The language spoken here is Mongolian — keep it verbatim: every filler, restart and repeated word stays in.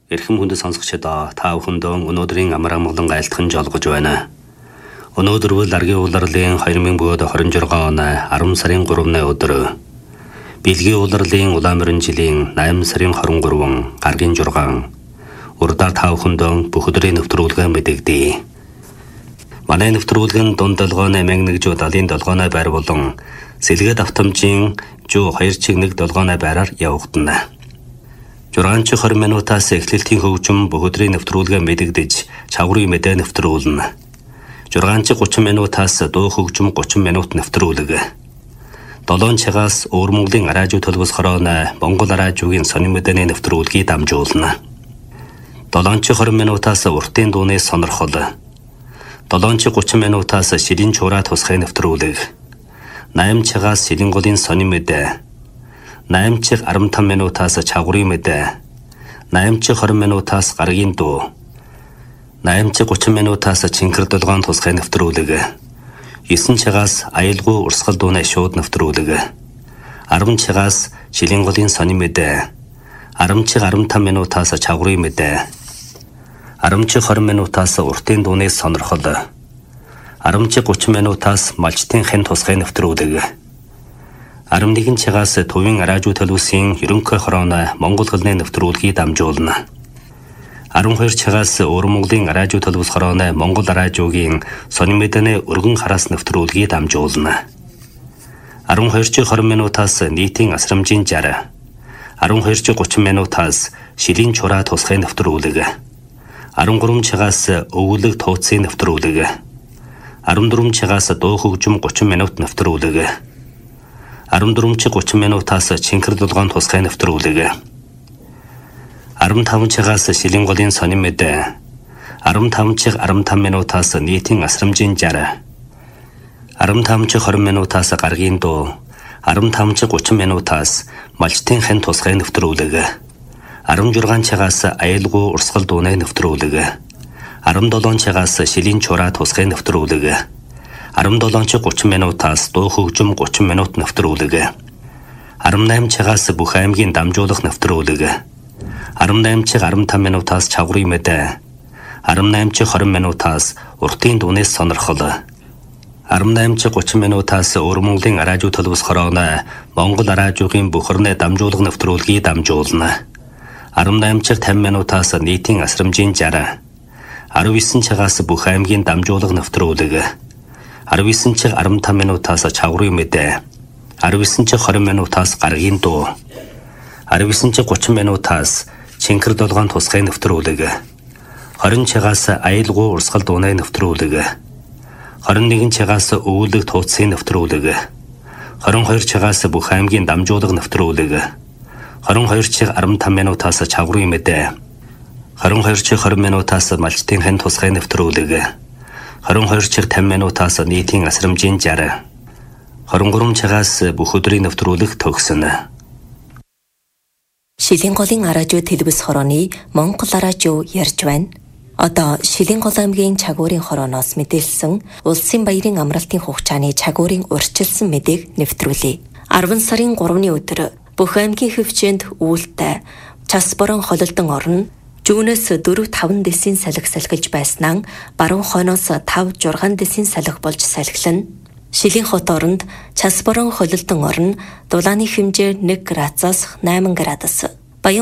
Эрхэм хүндэт сонсогчдоо та бүхэндөө өнөөдрийн амар амгалан айлтхан жолгож байна. Өнөөдөр бол Аргийн улирлын двадцать двадцать шесть оны арван сарын гуравны өдөр. Бэлгийн улирлын улаан жилийн восемь сарын двадцать три гаргийн жургаан. Урдаар та бүхэндөө бүх өдрийн нэвтрүүлгээ мэдэгдэе. Манай нэвтрүүлгэн дунд долгооны мянга жуу далийн долгооны байр болон сэлгээд автомжийн жуу хоёр чиг нэг долгооны байраар явагдана. Жургаанч двадцать минутаас эхлэлтийн хөгжим бүх өдрийн нэвтрүүлгээ мэдэгдэж чаврын мэдээ нэвтрүүлнэ. Жургаанч тридцать минутаас дуу хөгжим тридцать минут нэвтрүүлэг. долоон цагаас Өвөр Монголын радио төлөвлөс хорооны Монгол радиогийн сонин мэдээний нэвтрүүлгийг дамжуулна. долоон двадцать минутаас уртын дууны сонирхол. долоон тридцать минутаас ширийн чураа тусгай нэвтрүүлэг. восемь цагаас ширийн голын сонин мэдээ. восемь цаг арван минутаас чаврын мэдээ. восемь цаг двадцать минутаас гаргийн дуу. восемь цаг тридцать минутаас чинкэр долгоон тусгай нэвтрүүлэг. девять цагаас аюулгүй урсгал дууны шууд нэвтрүүлэг. ten цагаас шилийн голын сонин мэдээ. ten цаг арван минутаас чаврын мэдээ. ten цаг двадцать минутаас уртын дууны сонирхол. ten цаг тридцать минутаас малчтын хэн тусгай нэвтрүүлэг. eleven цагаас төвийн радио төлөвлөсийн ерөнхий хорооны Монгол хэлний нэвтрүүлгийг дамжуулна. twelve цагаас Өвөр Монголын радио төлөвлөс хорооны Монгол радиогийн сонин мэдээний өргөн хараас нэвтрүүлгийг дамжуулна. twelve цаг двадцать минутаас нийтийн асрамжийн жар. twelve цаг тридцать минутаас шилийн чураа тусгай нэвтрүүлэг. thirteen цагаас өвөлөг тууцын нэвтрүүлэг. fourteen цагаас дуу хөгжим тридцать минут нэвтрүүлэг. fourteen цаг тридцать минутаас чинкэр долгоон тусгай нэвтрүүлэг. fifty-five цагаас шилийн голын сонин мэдээ. fifty-five цаг арван минутаас нийтийн асрамжийн жар. fifty-five цаг двадцать минутаас гаргийн дуу. fifty-five цаг тридцать минутаас малчтын хэн тусгай нэвтрүүлэг. sixteen цагаас аюулгүй урсгал дууны нэвтрүүлэг. seventeen цагаас шилийн чураа тусгай нэвтрүүлэг. seventeen цаг тридцать минутаас дуу хөгжим тридцать минут нэвтрүүлэг. eighteen цагаас бүх аймгийн дамжуулах нэвтрүүлэг. eighteen цаг арван минутаас чаврын мэдээ. eighteen цаг двадцать минутаас уртын дууны сонирхол. eighteen цаг тридцать минутаас Өвөр Монголын радио төлөвлөс хорооны Монгол радиогийн бүхэрний дамжуулах нэвтрүүлгийг дамжуулна. eighteen цаг пятьдесят минутаас нийтийн асрамжийн жар. nineteen цагаас бүх аймгийн дамжуулах нэвтрүүлэг. nineteen цаг арван минутаас чаврын мэдээ. nineteen цаг двадцать минутаас гаргийн дуу. nineteen цаг тридцать минутаас чинкэр долгоон тусгай нэвтрүүлэг. twenty цагаас аюулгүй урсгал дууны нэвтрүүлэг. twenty-one цагаас өвөлөг тууцын нэвтрүүлэг. twenty-two цагаас бүх аймгийн дамжуулах нэвтрүүлэг. twenty-two цаг арван минутаас чаврын мэдээ. twenty-two цаг двадцать минутаас малчтын хэн тусгай нэвтрүүлэг. twenty-two цаг пятьдесят минутаас нийтийн асрамжийн жар. twenty-three цагаас бүх өдрийн нэвтрүүлэг төгснө. Шилийн голын радио телевиз хорооны Монгол радио ярьж байна. Одоо Шилийн гол аймгийн Чагуурын хорооноос мэдээлсэн улсын баярын амралтын хугацааны Чагуурын урьдчилсан мэдээг нэвтрүүлье. арван сарын гуравны өдөр бүх аймгийн хөвчөнд үүлтэй час борон холилдон орно. Жүүнээс four five дэсийн салхи салхилж байснаа баруун хойноос five six дэсийн салхи болж салхилна. Шилийн хот оронд час борон холилдон орно. Дулааны хэмжээ one градусаас eight градус.